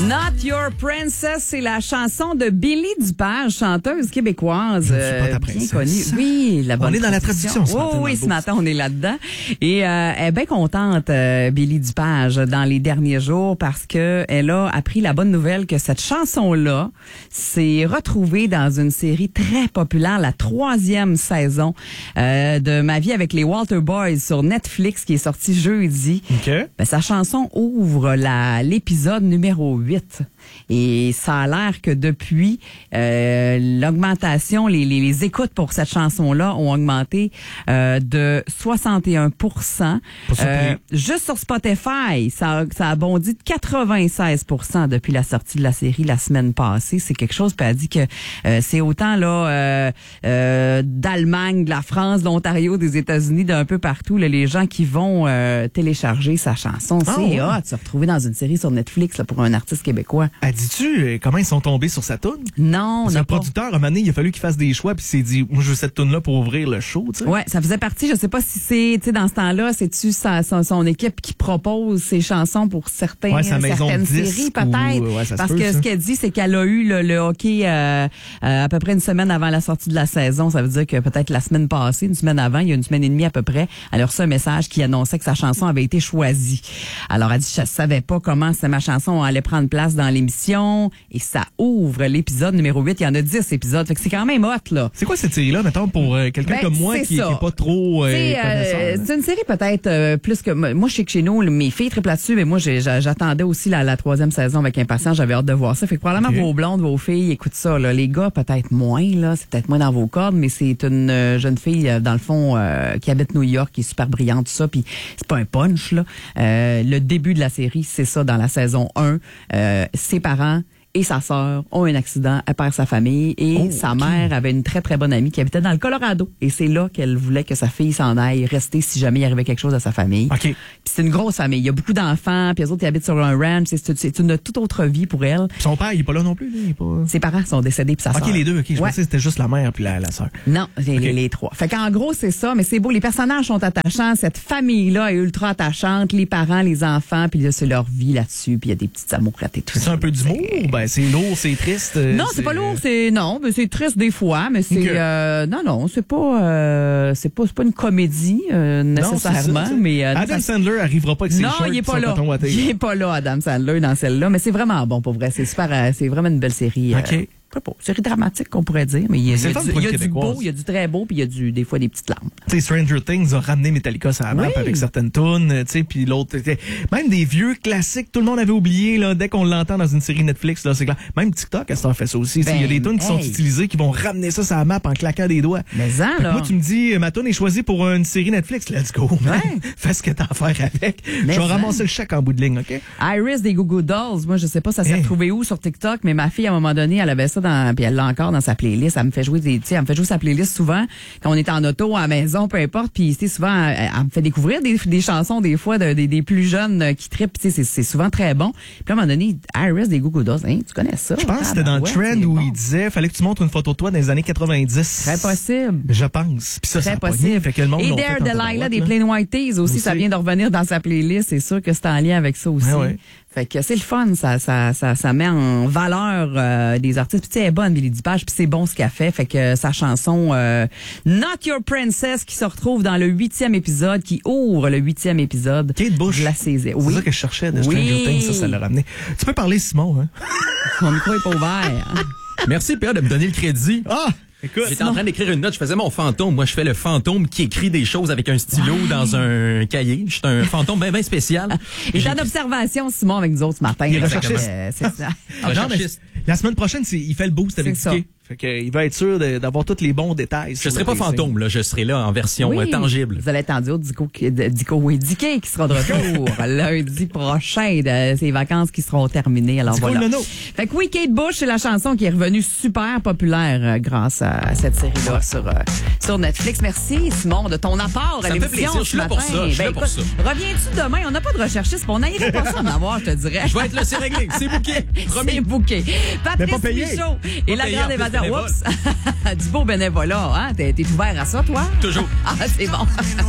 Not Your Princess, c'est la chanson de Billy Dupage, chanteuse québécoise. Je ne suis pas ta bien princesse. connue. Oui, la bonne On est dans la traduction. traduction ce matin. Oui, ce matin, on est là-dedans. Et elle est bien contente, Billy Dupage, dans les derniers jours parce que elle a appris la bonne nouvelle que cette chanson-là s'est retrouvée dans une série très populaire, la 3e saison de Ma vie avec les Walter Boys sur Netflix qui est sortie jeudi. OK. Ben, sa chanson ouvre l'épisode numéro 8. Et ça a l'air que depuis, l'augmentation, les écoutes pour cette chanson-là ont augmenté de 61%. Juste sur Spotify, ça a bondi de 96% depuis la sortie de la série la semaine passée. C'est quelque chose, puis elle dit que c'est autant là d'Allemagne, de la France, de l'Ontario, des États-Unis, d'un peu partout, là, les gens qui vont télécharger sa chanson. C'est hot de se retrouver dans une série sur Netflix là, pour un artiste québécois. Dis-tu comment ils sont tombés sur sa toune? Non, le producteur, à un moment donné, il a fallu qu'il fasse des choix puis il s'est dit, moi, je veux cette toune-là pour ouvrir le show, tu sais. Ouais, ça faisait partie, je sais pas si c'est, tu sais, dans ce temps-là, c'est-tu son équipe qui propose ses chansons pour certaines séries, peut-être. Parce que ce qu'elle dit, c'est qu'elle a eu le hockey à peu près une semaine avant la sortie de la saison. Ça veut dire que peut-être la semaine passée, une semaine avant, il y a une semaine et demie à peu près, elle a reçu un message qui annonçait que sa chanson avait été choisie. Alors, elle dit, je savais pas comment ma chanson allait prendre place dans l'émission. Et ça ouvre l'épisode numéro 8. Il y en a 10 épisodes. Fait que c'est quand même hot, là. C'est quoi cette série-là, mettons, pour quelqu'un comme moi qui est pas trop connaisseur? C'est une série peut-être plus que... Moi, je sais que chez nous, mes filles triplent là-dessus, mais moi, j'attendais aussi la 3e saison avec impatience. J'avais hâte de voir ça. Fait que probablement vos blondes, vos filles, écoutent ça, là. Les gars, peut-être moins, là. C'est peut-être moins dans vos cordes, mais c'est une jeune fille, dans le fond, qui habite New York, qui est super brillante, tout ça. Puis c'est pas un punch, là. Le début de la série, c'est ça, dans la saison 1. Ses parents et sa sœur ont un accident, elle perd sa famille et sa mère avait une très très bonne amie qui habitait dans le Colorado et c'est là qu'elle voulait que sa fille s'en aille rester si jamais il arrivait quelque chose à sa famille. Puis c'est une grosse famille, il y a beaucoup d'enfants, puis les autres ils habitent sur un ranch, c'est une toute autre vie pour elle. Puis son père, il est pas là non plus, lui, il est pas... Ses parents sont décédés puis sa sœur. Les deux, je pensais que c'était juste la mère puis la sœur. Non, les trois. Fait qu'en gros, c'est ça, mais c'est beau, les personnages sont attachants, cette famille-là est ultra attachante, les parents, les enfants, puis là, c'est leur vie là-dessus, puis il y a des petites amourettes et tout ça. C'est un peu d'humour, c'est lourd, c'est triste. Non, c'est pas lourd, mais c'est triste des fois, mais c'est non, c'est pas une comédie nécessairement, mais Adam Sandler arrivera pas avec ses shorts. Non, il est pas là. Il est pas là, Adam Sandler dans celle-là, mais c'est vraiment bon pour vrai, c'est super, c'est vraiment une belle série. Série dramatique qu'on pourrait dire, mais il y a du beau, il y a du très beau, puis il y a des fois des petites larmes. Tu sais, Stranger Things a ramené Metallica sur la map avec certaines tunes, tu sais, puis l'autre, même des vieux classiques, tout le monde avait oublié là, dès qu'on l'entend dans une série Netflix, là, c'est clair. Même TikTok, elle s'en fait ça aussi. Il y a des tunes qui sont utilisées, qui vont ramener ça sur la map en claquant des doigts. Mais là. Moi, tu me dis, ma tune est choisie pour une série Netflix, let's go, man. Fais ce que t'as à faire avec. Je vais ramasser le chèque en bout de ligne, ok? Iris des Goo Goo Dolls, moi je sais pas ça s'est retrouvé où sur TikTok, mais ma fille à un moment donné, elle avait ça puis elle l'a encore dans sa playlist. Elle me fait jouer sa playlist souvent quand on est en auto, à la maison, peu importe. Puis souvent, elle me fait découvrir des chansons des fois des plus jeunes qui trippent. C'est souvent très bon. Puis à un moment donné, Iris des Goo Goo Dolls, tu connais ça? Je pense que c'était dans le trend où il disait fallait que tu montres une photo de toi dans les années 90. Très possible. Je pense. Puis ça, très possible. Fait que le monde et Dare Delilah des Plain White Tees aussi, ça vient de revenir dans sa playlist. C'est sûr que c'est en lien avec ça aussi. Fait que c'est le fun, ça met en valeur des artistes. Puis tu sais, elle est bonne, Billy Dupage, puis c'est bon ce qu'elle fait. Fait que sa chanson Not Your Princess qui se retrouve dans le 8e épisode, qui ouvre le 8e épisode Kate Bush. de la saison. C'est ça que je cherchais de Stranger Things, ça l'a ramené. Tu peux parler, Simon, hein? Mon micro est pas ouvert. Merci, Pierre, de me donner le crédit. Écoute, j'étais en train d'écrire une note, je faisais mon fantôme. Moi, je fais le fantôme qui écrit des choses avec un stylo dans un cahier. Je suis un fantôme bien spécial. Et j'ai une observation, Simon, avec nous autres ce matin. Il est recherchiste. C'est ça. La semaine prochaine, il fait le boost avec Dicky. Fait qu'il va être sûr d'avoir tous les bons détails. Je serai pas fantôme, là. Je serai là en version tangible. Vous allez être en duo Dicky qui sera de retour lundi prochain de ses vacances qui seront terminées. Alors Dico voilà. Nono. Fait que Kate Bush, c'est la chanson qui est revenue super populaire grâce à cette série-là sur Netflix. Merci, Simon, de ton apport à l'émission. Ça me fait plaisir. Je suis là pour ça. Je suis là pour ça. Reviens-tu demain? On n'a pas de recherchiste, on n'aillerait pas ça en avoir, je te dirais. Je vais être là, c'est réglé. C'est booké. C'est booké. Patrice Michaud et la grande évasion. Oups! Du beau bénévolat, hein? T'es ouvert à ça, toi? Toujours. Ah, c'est bon.